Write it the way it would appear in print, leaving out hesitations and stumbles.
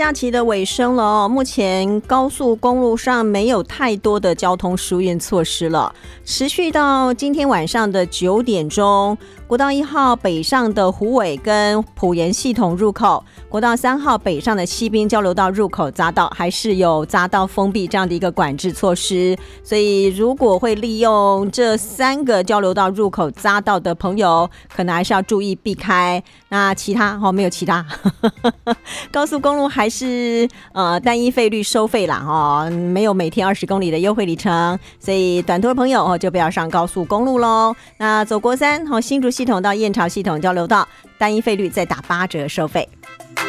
假期的尾声了哦，目前高速公路上没有太多的交通疏运措施了，持续到今天晚上的9点钟，国道1号北上的虎尾跟埔盐系统入口，国道3号北上的西滨交流道入口匝道还是有匝道封闭这样的一个管制措施，所以如果会利用这3个交流道入口匝道的朋友，可能还是要注意避开。那其他没有其他高速公路还是单一费率收费啦没有每天20公里的优惠里程，所以短途的朋友就不要上高速公路咯。那走国3新竹系统到燕巢系统交流道单一费率再打8折收费。